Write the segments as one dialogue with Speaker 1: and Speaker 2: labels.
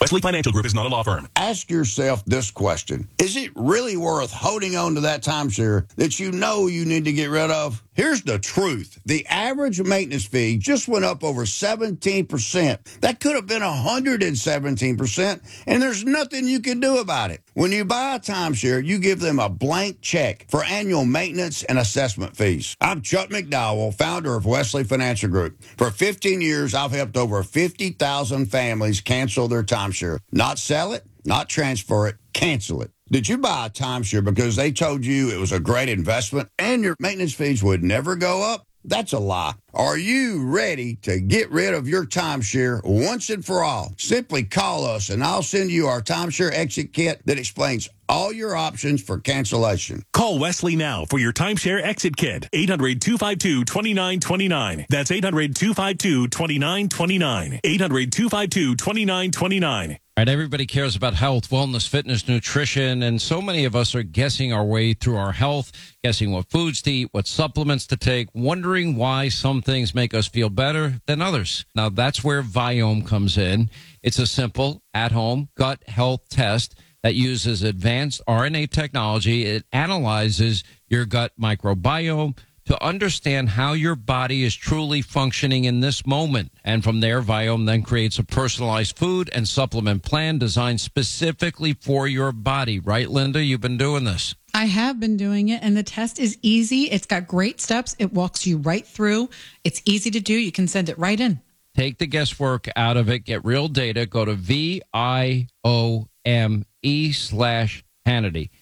Speaker 1: Wesley Financial Group is not a law firm.
Speaker 2: Ask yourself this question. Is it really worth holding on to that timeshare that you know you need to get rid of? Here's the truth. The average maintenance fee just went up over 17%. That could have been 117%, and there's nothing you can do about it. When you buy a timeshare, you give them a blank check for annual maintenance and assessment fees. I'm Chuck McDowell, founder of Wesley Financial Group. For 15 years, I've helped over 50,000 families cancel their timeshare. Not sell it, not transfer it, cancel it. Did you buy a timeshare because they told you it was a great investment and your maintenance fees would never go up? That's a lie. Are you ready to get rid of your timeshare once and for all? Simply call us and I'll send you our timeshare exit kit that explains all your options for cancellation.
Speaker 1: Call Wesley now for your timeshare exit kit. 800-252-2929. That's 800-252-2929. 800-252-2929.
Speaker 3: All right, everybody cares about health, wellness, fitness, nutrition, and so many of us are guessing our way through our health, guessing what foods to eat, what supplements to take, wondering why some things make us feel better than others. Now, that's where Viome comes in. It's a simple, at-home gut health test that uses advanced RNA technology. It analyzes your gut microbiome to understand how your body is truly functioning in this moment. And from there, Viome then creates a personalized food and supplement plan designed specifically for your body. Right, Linda? You've been doing this.
Speaker 4: I have been doing it, and the test is easy. It's got great steps. It walks you right through. It's easy to do. You can send it right in.
Speaker 3: Take the guesswork out of it. Get real data. Go to VIOME/Hannity.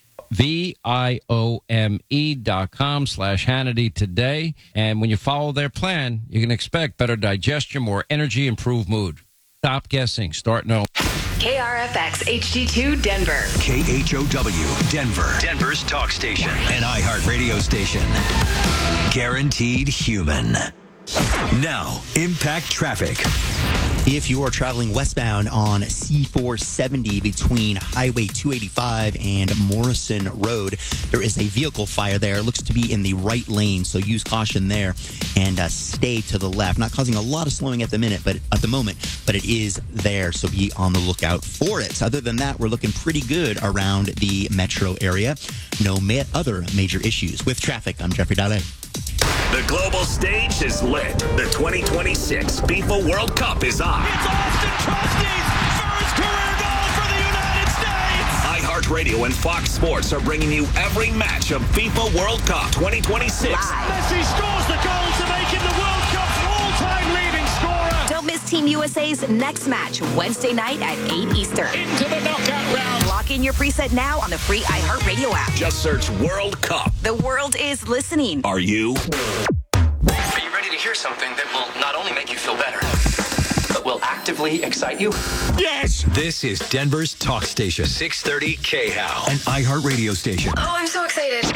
Speaker 3: VIOME.com/Hannity today. And when you follow their plan, you can expect better digestion, more energy, improved mood. Stop guessing. Start knowing.
Speaker 5: KRFX HD2 Denver.
Speaker 6: KHOW Denver. Denver's talk station. An iHeartRadio station. Guaranteed human. Now, impact traffic.
Speaker 7: If you are traveling westbound on C470 between Highway 285 and Morrison Road, there is a vehicle fire there. It looks to be in the right lane, so use caution there and stay to the left. Not causing a lot of slowing at the moment, but it is there, so be on the lookout for it. Other than that, we're looking pretty good around the metro area. No other major issues with traffic. I'm Jeffrey Dahle.
Speaker 8: The global stage is lit. The 2026 FIFA World Cup is on.
Speaker 9: It's Austin Trusty's first career goal for the United States.
Speaker 8: iHeartRadio and Fox Sports are bringing you every match of FIFA World Cup 2026.
Speaker 9: Messi scores the goal to make him the World Cup's all-time leading scorer.
Speaker 5: Don't miss Team USA's next match Wednesday night at 8 Eastern.
Speaker 9: Into the knockout round.
Speaker 5: Lock in your preset now on the free iHeartRadio app.
Speaker 8: Just search World Cup.
Speaker 5: The world is listening.
Speaker 8: Are you?
Speaker 10: Are you ready to hear something that will not only make you feel better, but will actively excite you?
Speaker 8: Yes!
Speaker 6: This is Denver's talk station. 630 KHOW. An iHeartRadio station.
Speaker 5: Oh, I'm so excited.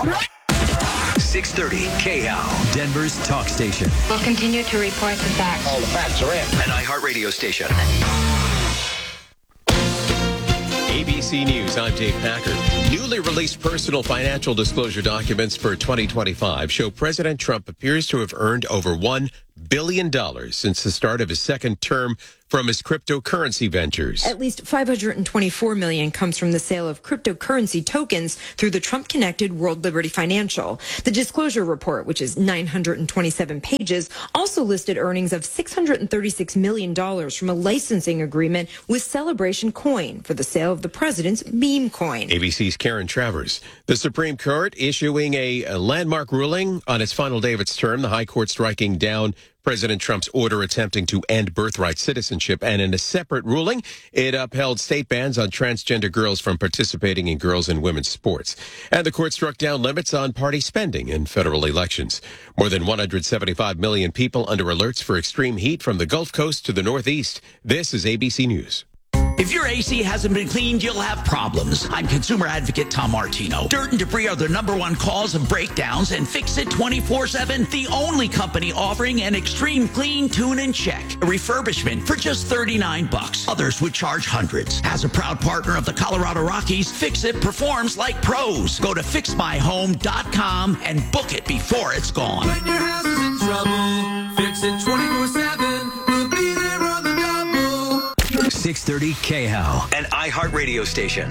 Speaker 6: 630 KHOW. Denver's talk station.
Speaker 11: We'll continue to report the facts.
Speaker 8: All the facts are in.
Speaker 6: An iHeartRadio station.
Speaker 12: ABC News, I'm Dave Packard. Newly released personal financial disclosure documents for 2025 show President Trump appears to have earned over $1 billion since the start of his second term from his cryptocurrency ventures.
Speaker 13: At least $524 million comes from the sale of cryptocurrency tokens through the Trump-connected World Liberty Financial. The disclosure report, which is 927 pages, also listed earnings of $636 million from a licensing agreement with Celebration Coin for the sale of the president's meme coin.
Speaker 12: ABC's Karen Travers. The Supreme Court issuing a landmark ruling on its final day of its term, the High Court striking down President Trump's order attempting to end birthright citizenship. And in a separate ruling, it upheld state bans on transgender girls from participating in girls' and women's sports. And the court struck down limits on party spending in federal elections. More than 175 million people under alerts for extreme heat from the Gulf Coast to the Northeast. This is ABC News.
Speaker 14: If your AC hasn't been cleaned, you'll have problems. I'm consumer advocate Tom Martino. Dirt and debris are the #1 cause of breakdowns, and Fix It 24/7, the only company offering an extreme clean, tune, and check. A refurbishment for just $39. Others would charge hundreds. As a proud partner of the Colorado Rockies, Fix It performs like pros. Go to fixmyhome.com and book it before it's gone.
Speaker 9: When your house is in trouble, Fix It 24/7. We'll be there on the double.
Speaker 6: 630 KHAL, an iHeartRadio station.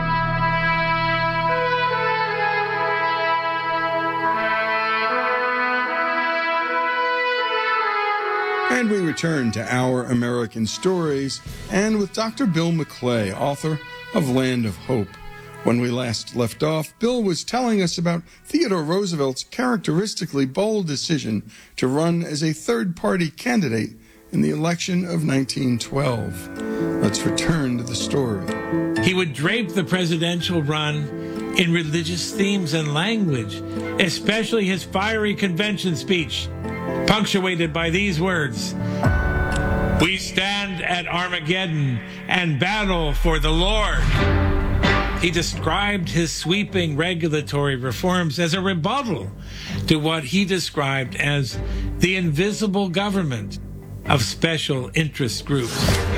Speaker 15: And we return to Our American Stories, and with Dr. Bill McClay, author of Land of Hope. When we last left off, Bill was telling us about Theodore Roosevelt's characteristically bold decision to run as a third-party candidate in the election of 1912. Let's return to the story.
Speaker 16: He would drape the presidential run in religious themes and language, especially his fiery convention speech, punctuated by these words: "We stand at Armageddon and battle for the Lord." He described his sweeping regulatory reforms as a rebuttal to what he described as the invisible government of special interest groups.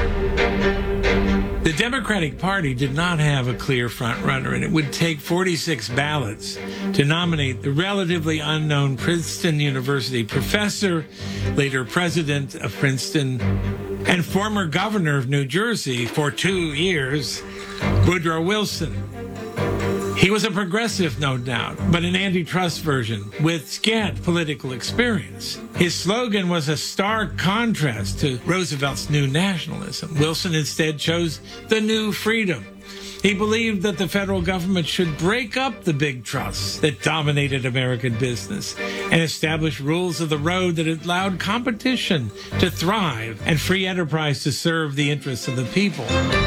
Speaker 16: The Democratic Party did not have a clear frontrunner, and it would take 46 ballots to nominate the relatively unknown Princeton University professor, later president of Princeton, and former governor of New Jersey for 2 years, Woodrow Wilson. He was a progressive, no doubt, but an antitrust version with scant political experience. His slogan was a stark contrast to Roosevelt's new nationalism. Wilson instead chose the new freedom. He believed that the federal government should break up the big trusts that dominated American business and establish rules of the road that allowed competition to thrive and free enterprise to serve the interests of the people.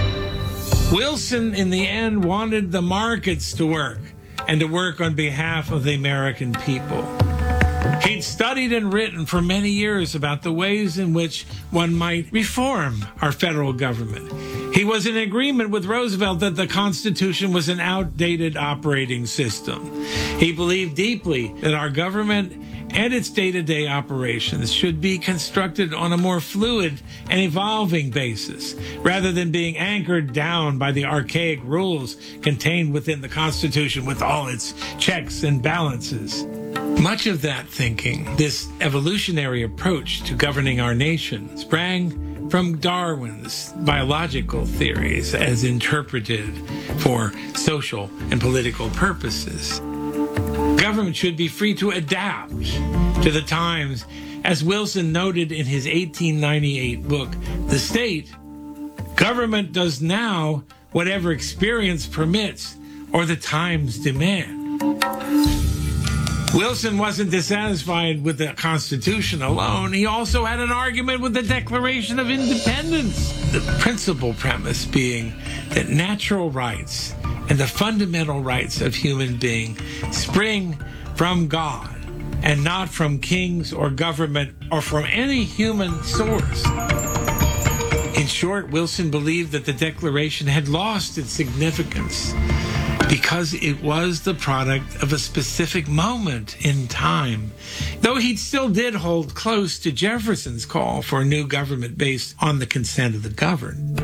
Speaker 16: Wilson, in the end, wanted the markets to work and to work on behalf of the American people. He'd studied and written for many years about the ways in which one might reform our federal government. He was in agreement with Roosevelt that the Constitution was an outdated operating system. He believed deeply that our government and its day-to-day operations should be constructed on a more fluid and evolving basis, rather than being anchored down by the archaic rules contained within the Constitution with all its checks and balances. Much of that thinking, this evolutionary approach to governing our nation, sprang from Darwin's biological theories as interpreted for social and political purposes. Government should be free to adapt to the times. As Wilson noted in his 1898 book, The State, government does now whatever experience permits or the times demand. Wilson wasn't dissatisfied with the Constitution alone. He also had an argument with the Declaration of Independence, the principal premise being that natural rights and the fundamental rights of human beings spring from God and not from kings or government or from any human source. In short, Wilson believed that the Declaration had lost its significance because it was the product of a specific moment in time, though he still did hold close to Jefferson's call for a new government based on the consent of the governed.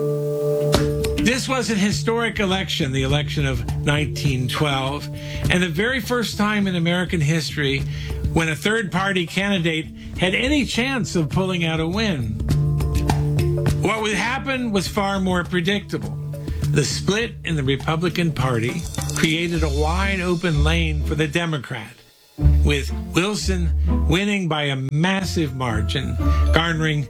Speaker 16: This was an historic election, the election of 1912, and the very first time in American history when a third-party candidate had any chance of pulling out a win. What would happen was far more predictable. The split in the Republican Party created a wide-open lane for the Democrat, with Wilson winning by a massive margin, garnering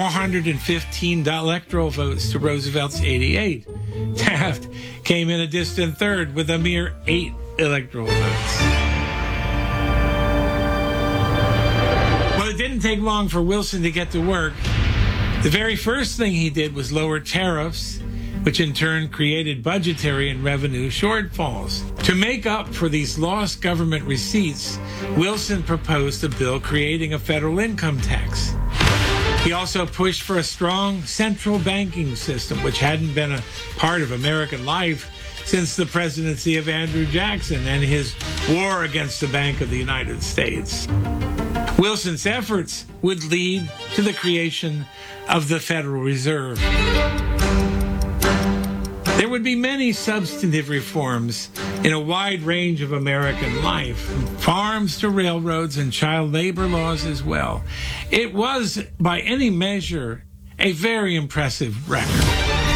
Speaker 16: 415 electoral votes to Roosevelt's 88. Taft came in a distant third with a mere 8 electoral votes. Well, it didn't take long for Wilson to get to work. The very first thing he did was lower tariffs, which in turn created budgetary and revenue shortfalls. To make up for these lost government receipts, Wilson proposed a bill creating a federal income tax. He also pushed for a strong central banking system, which hadn't been a part of American life since the presidency of Andrew Jackson and his war against the Bank of the United States. Wilson's efforts would lead to the creation of the Federal Reserve. There would be many substantive reforms in a wide range of American life, from farms to railroads and child labor laws as well. It was, by any measure, a very impressive record.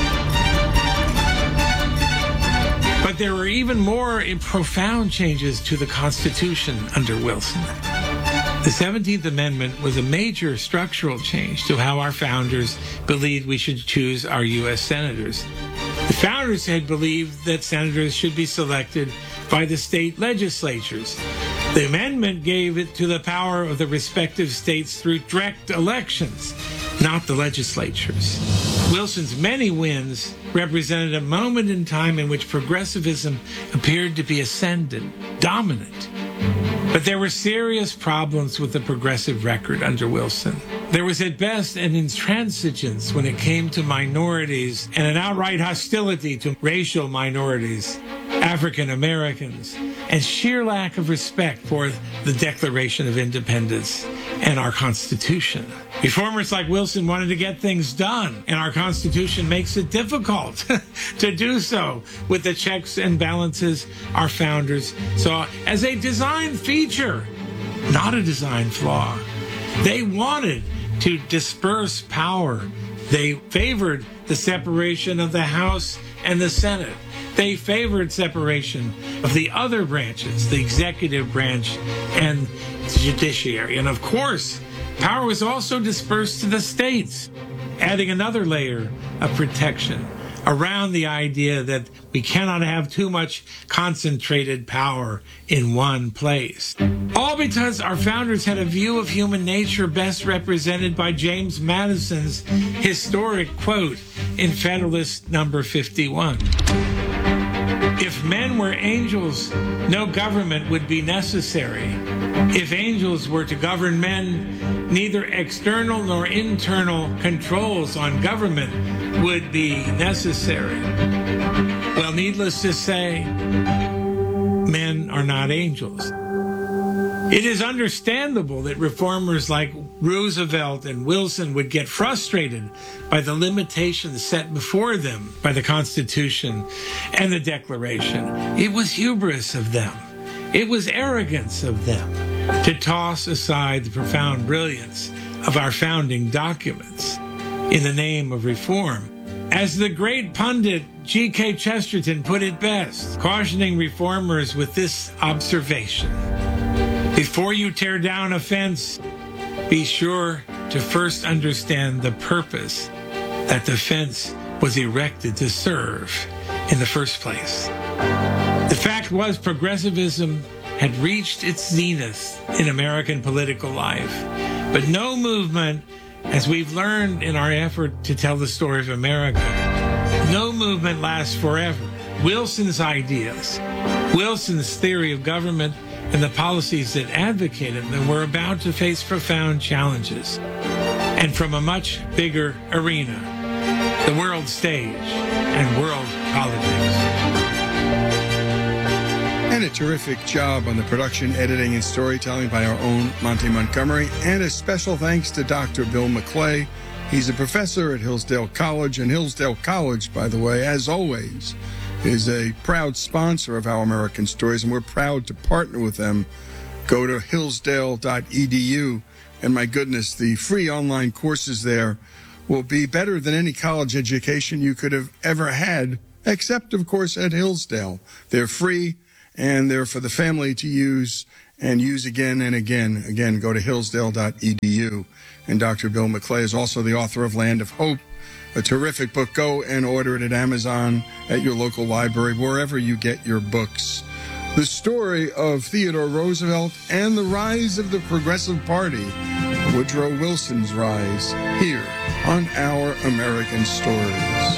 Speaker 16: But there were even more profound changes to the Constitution under Wilson. The 17th Amendment was a major structural change to how our founders believed we should choose our U.S. senators. The founders had believed that senators should be selected by the state legislatures. The amendment gave it to the power of the respective states through direct elections, not the legislatures. Wilson's many wins represented a moment in time in which progressivism appeared to be ascendant, dominant. But there were serious problems with the progressive record under Wilson. There was at best an intransigence when it came to minorities and an outright hostility to racial minorities, African Americans, and sheer lack of respect for the Declaration of Independence and our Constitution. Reformers like Wilson wanted to get things done, and our Constitution makes it difficult to do so with the checks and balances our founders saw as a design feature, not a design flaw. They wanted to disperse power. They favored the separation of the House and the Senate. They favored separation of the other branches, the executive branch and the judiciary. And of course, power was also dispersed to the states, adding another layer of protection around the idea that we cannot have too much concentrated power in one place. All because our founders had a view of human nature best represented by James Madison's historic quote in Federalist Number 51. If men were angels, no government would be necessary. If angels were to govern men, neither external nor internal controls on government would be necessary. Well, needless to say, men are not angels. It is understandable that reformers like Roosevelt and Wilson would get frustrated by the limitations set before them by the Constitution and the Declaration. It was hubris of them. It was arrogance of them to toss aside the profound brilliance of our founding documents in the name of reform. As the great pundit G.K. Chesterton put it best, cautioning reformers with this observation: before you tear down a fence, be sure to first understand the purpose that the fence was erected to serve in the first place. The fact was, progressivism had reached its zenith in American political life, but no movement, as we've learned in our effort to tell the story of America, no movement lasts forever. Wilson's ideas, Wilson's theory of government, and the policies that advocated them were about to face profound challenges, and from a much bigger arena, the world stage and world politics.
Speaker 15: And a terrific job on the production, editing, and storytelling by our own Monty Montgomery. And a special thanks to Dr. Bill McClay. He's a professor at Hillsdale College, and Hillsdale College, by the way, as always, is a proud sponsor of Our American Stories, and we're proud to partner with them. Go to hillsdale.edu, and my goodness, the free online courses there will be better than any college education you could have ever had, except, of course, at Hillsdale. They're free, and they're for the family to use and use again and again. Again, go to hillsdale.edu. And Dr. Bill McClay is also the author of Land of Hope, a terrific book. Go and order it at Amazon, at your local library, wherever you get your books. The story of Theodore Roosevelt and the rise of the Progressive Party, Woodrow Wilson's rise, here on Our American Stories.